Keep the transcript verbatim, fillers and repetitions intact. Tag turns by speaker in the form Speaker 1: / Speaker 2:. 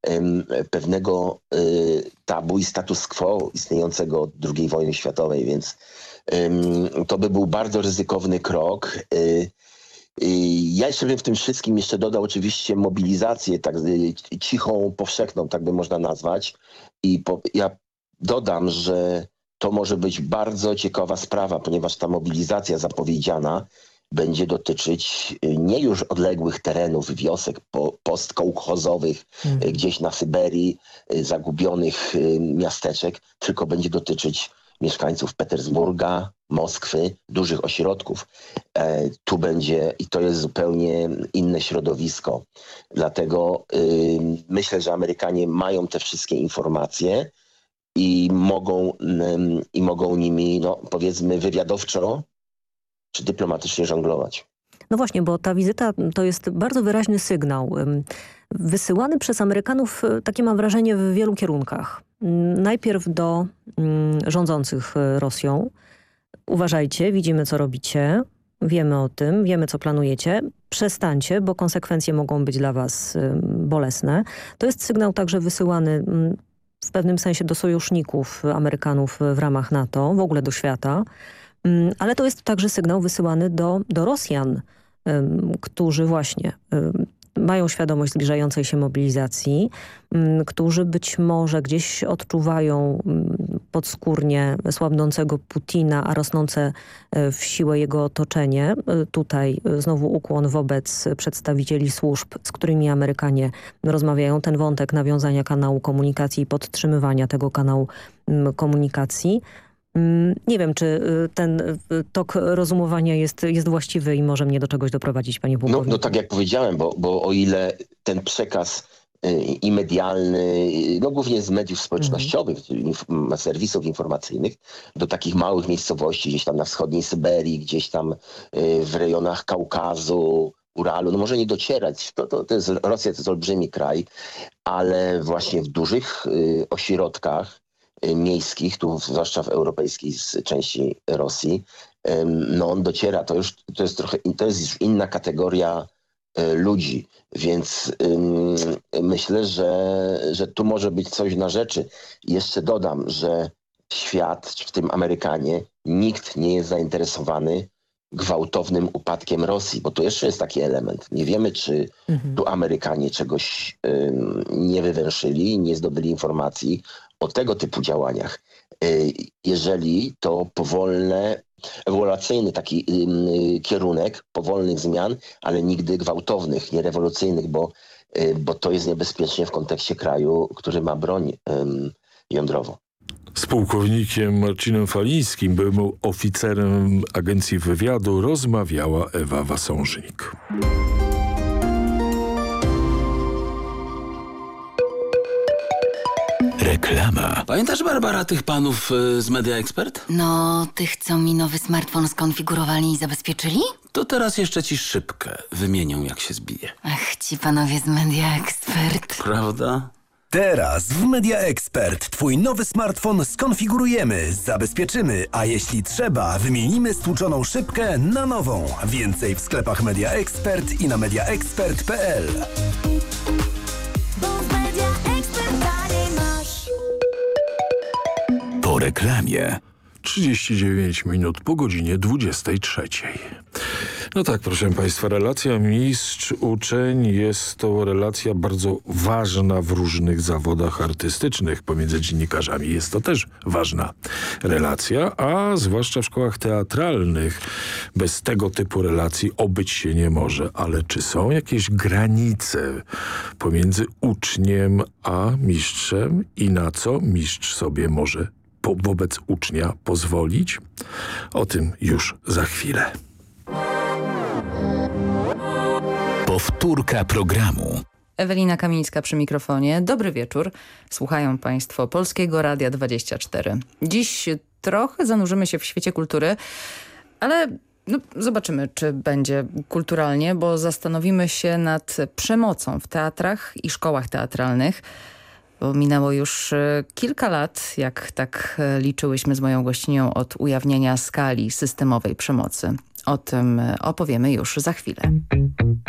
Speaker 1: pewnego tabu i status quo istniejącego od drugiej wojny światowej, więc to by był bardzo ryzykowny krok. Ja jeszcze bym w tym wszystkim jeszcze dodał oczywiście mobilizację tak cichą, powszechną, tak by można nazwać. I po, ja dodam, że to może być bardzo ciekawa sprawa, ponieważ ta mobilizacja zapowiedziana będzie dotyczyć nie już odległych terenów, wiosek po, postkołchozowych, mm. gdzieś na Syberii, zagubionych miasteczek, tylko będzie dotyczyć mieszkańców Petersburga, Moskwy, dużych ośrodków. E, tu będzie, i to jest zupełnie inne środowisko. Dlatego y, myślę, że Amerykanie mają te wszystkie informacje i mogą, y, i mogą nimi, no, powiedzmy, wywiadowczo czy dyplomatycznie żonglować.
Speaker 2: No właśnie, bo ta wizyta to jest bardzo wyraźny sygnał. Wysyłany przez Amerykanów, takie mam wrażenie, w wielu kierunkach. Najpierw do mm, rządzących Rosją. Uważajcie, widzimy co robicie, wiemy o tym, wiemy co planujecie. Przestańcie, bo konsekwencje mogą być dla was y, bolesne. To jest sygnał także wysyłany y, w pewnym sensie do sojuszników Amerykanów w ramach NATO, w ogóle do świata. Y, ale to jest także sygnał wysyłany do, do Rosjan, y, którzy właśnie... Y, mają świadomość zbliżającej się mobilizacji, którzy być może gdzieś odczuwają podskórnie słabnącego Putina, a rosnące w siłę jego otoczenie. Tutaj znowu ukłon wobec przedstawicieli służb, z którymi Amerykanie rozmawiają. Ten wątek nawiązania kanału komunikacji i podtrzymywania tego kanału komunikacji. Nie wiem, czy ten tok rozumowania jest, jest właściwy i może mnie do czegoś doprowadzić, panie pułkowniku.
Speaker 1: No, no tak jak powiedziałem, bo, bo o ile ten przekaz i medialny, no głównie z mediów społecznościowych, mm. serwisów informacyjnych, do takich małych miejscowości, gdzieś tam na wschodniej Syberii, gdzieś tam w rejonach Kaukazu, Uralu, no może nie docierać, to, to, to jest, Rosja to jest olbrzymi kraj, ale właśnie w dużych y, ośrodkach miejskich, tu zwłaszcza w europejskiej części Rosji, no on dociera, to już to jest trochę, to jest już inna kategoria ludzi, więc um, myślę, że, że tu może być coś na rzeczy. Jeszcze dodam, że świat, w tym Amerykanie, nikt nie jest zainteresowany gwałtownym upadkiem Rosji, bo to jeszcze jest taki element. Nie wiemy, czy mhm. tu Amerykanie czegoś um, nie wywęszyli, nie zdobyli informacji o tego typu działaniach. Jeżeli to powolne, ewolucyjny taki kierunek powolnych zmian, ale nigdy gwałtownych, nie rewolucyjnych, bo, bo to jest niebezpiecznie w kontekście kraju, który ma broń jądrową.
Speaker 3: Z pułkownikiem Marcinem Falińskim, byłym oficerem Agencji Wywiadu, rozmawiała Ewa Wasążnik.
Speaker 4: Reklama. Pamiętasz, Barbara, tych panów y, z Media Expert?
Speaker 5: No, tych, co mi nowy smartfon skonfigurowali i zabezpieczyli?
Speaker 4: To teraz jeszcze ci szybkę wymienią, jak się zbije.
Speaker 5: Ach, ci panowie z Media Expert.
Speaker 4: Prawda?
Speaker 6: Teraz w Media Expert twój nowy smartfon skonfigurujemy, zabezpieczymy, a jeśli trzeba, wymienimy stłuczoną szybkę na nową. Więcej w sklepach Media Expert i na media expert kropka p l.
Speaker 4: Po reklamie.
Speaker 3: trzydzieści dziewięć minut po godzinie dwudziestej trzeciej. No tak, proszę państwa, relacja mistrz-uczeń jest to relacja bardzo ważna w różnych zawodach artystycznych pomiędzy dziennikarzami. Jest to też ważna relacja, a zwłaszcza w szkołach teatralnych bez tego typu relacji obyć się nie może. Ale czy są jakieś granice pomiędzy uczniem a mistrzem i na co mistrz sobie może po, wobec ucznia pozwolić? O tym już za chwilę.
Speaker 4: Powtórka programu.
Speaker 7: Ewelina Kamińska przy mikrofonie. Dobry wieczór. Słuchają państwo Polskiego Radia dwadzieścia cztery. Dziś trochę zanurzymy się w świecie kultury, ale no, zobaczymy, czy będzie kulturalnie, bo zastanowimy się nad przemocą w teatrach i szkołach teatralnych. Bo minęło już kilka lat, jak tak liczyłyśmy z moją gościnią, od ujawnienia skali systemowej przemocy. O tym opowiemy już za chwilę.